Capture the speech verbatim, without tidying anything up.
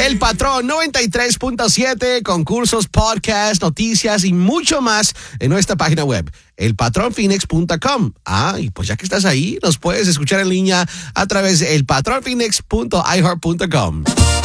El Patrón noventa y tres punto siete, concursos, podcasts, noticias y mucho más en nuestra página web, el patrón phoenix punto com. Ah, y pues ya que estás ahí, nos puedes escuchar en línea a través de el patrón phoenix punto i heart punto com.